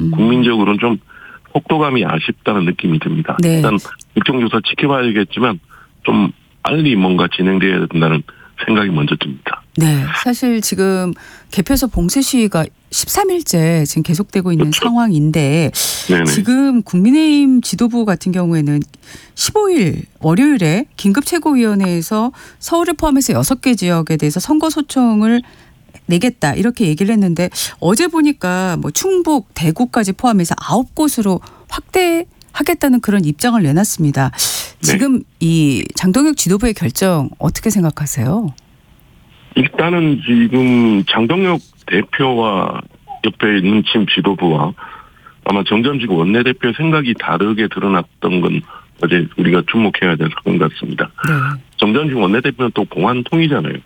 국민적으로는 좀 속도감이 아쉽다는 느낌이 듭니다. 네. 일단 국정조사 지켜봐야겠지만 좀 빨리 뭔가 진행돼야 된다는 생각이 먼저 듭니다. 네. 사실 지금 개표소 봉쇄 시위가 13일째 지금 계속되고 있는 그렇죠. 상황인데 네네. 지금 국민의힘 지도부 같은 경우에는 15일 월요일에 긴급 최고위원회에서 서울을 포함해서 6개 지역에 대해서 선거 소청을 내겠다 이렇게 얘기를 했는데 어제 보니까 뭐 충북, 대구까지 포함해서 9곳으로 확대하겠다는 그런 입장을 내놨습니다. 지금 이 장동혁 지도부의 결정 어떻게 생각하세요? 일단은 지금 장동혁 대표와 옆에 있는 지금 지도부와 아마 정점식 원내대표의 생각이 다르게 드러났던 건 어제 우리가 주목해야 될 사건 같습니다. 네. 정점식 원내대표는 또 공안통이잖아요.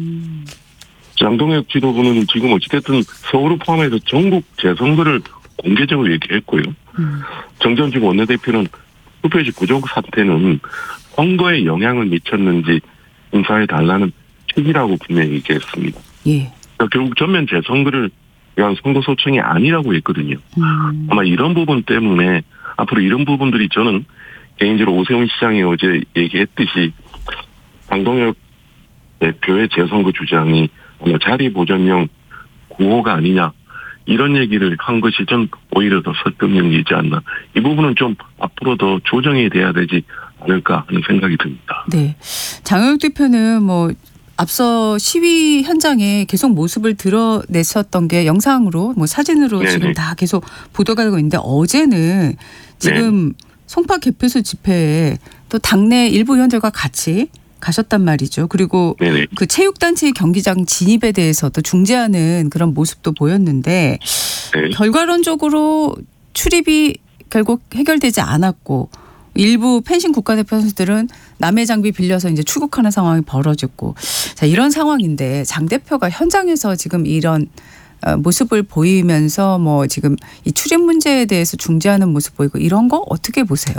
장동혁 지도부는 지금 어찌됐든 서울을 포함해서 전국 재선거를 공개적으로 얘기했고요. 정점식 원내대표는 투표지 부족 사태는 선거에 영향을 미쳤는지 인사해 달라는 책이라고 분명히 얘기했습니다. 예. 그러니까 결국 전면 재선거를 위한 선거 소청이 아니라고 했거든요. 아마 이런 부분 때문에 앞으로 이런 부분들이 저는 개인적으로 오세훈 시장이 어제 얘기했듯이 장동혁 대표의 재선거 주장이 자리 보전용 구호가 아니냐 이런 얘기를 한 것이 좀 오히려 더 설득력이지 않나. 이 부분은 좀 앞으로 더 조정이 돼야 되지 않을까 하는 생각이 듭니다. 네. 장동혁 대표는 뭐 앞서 시위 현장에 계속 모습을 드러냈었던 게 영상으로 뭐 사진으로 네네. 지금 다 계속 보도가 되고 있는데 어제는 지금 송파 개표소 집회에 또 당내 일부 의원들과 같이 가셨단 말이죠. 그리고 네네. 그 체육단체 경기장 진입에 대해서도 중재하는 그런 모습도 보였는데 네. 결과론적으로 출입이 결국 해결되지 않았고 일부 펜싱 국가대표 선수들은 남의 장비 빌려서 이제 출국하는 상황이 벌어졌고 자 이런 상황인데 장 대표가 현장에서 지금 이런 모습을 보이면서 뭐 지금 이 출입 문제에 대해서 중재하는 모습 보이고 이런 거 어떻게 보세요?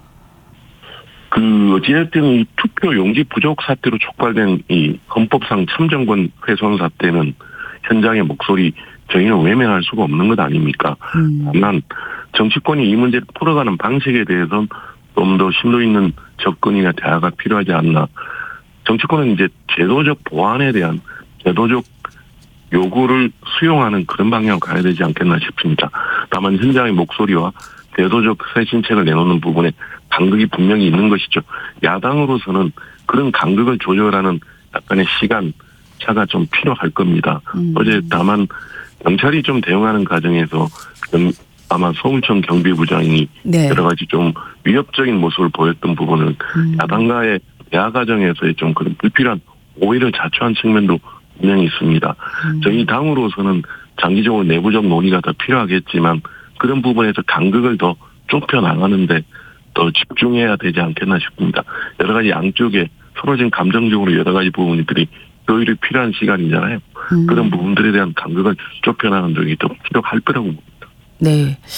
어찌됐든 이 투표 용지 부족 사태로 촉발된 이 헌법상 참정권 훼손 사태는 현장의 목소리 저희는 외면할 수가 없는 것 아닙니까? 다만 정치권이 이 문제를 풀어가는 방식에 대해서는 좀 더 심도 있는 접근이나 대화가 필요하지 않나. 정치권은 이제 제도적 보완에 대한 제도적 요구를 수용하는 그런 방향으로 가야 되지 않겠나 싶습니다. 다만 현장의 목소리와 제도적 쇄신책을 내놓는 부분에 간극이 분명히 있는 것이죠. 야당으로서는 그런 간극을 조절하는 약간의 시간 차가 좀 필요할 겁니다. 어제 다만 경찰이 좀 대응하는 과정에서 아마 서울청 경비부장이 네. 여러 가지 좀 위협적인 모습을 보였던 부분은 야당과의 대화 과정에서의 좀 그런 불필요한 오해를 자초한 측면도 분명히 있습니다. 저희 당으로서는 장기적으로 내부적 논의가 더 필요하겠지만 그런 부분에서 간극을 더 좁혀 나가는데 더 집중해야 되지 않겠나 싶습니다. 여러 가지 양쪽에 서로 지금 감정적으로 여러 가지 부분들이 교율이 필요한 시간이잖아요. 그런 부분들에 대한 간극을 좁혀나가는 쪽이 더 필요할 거라고 봅니다. 네.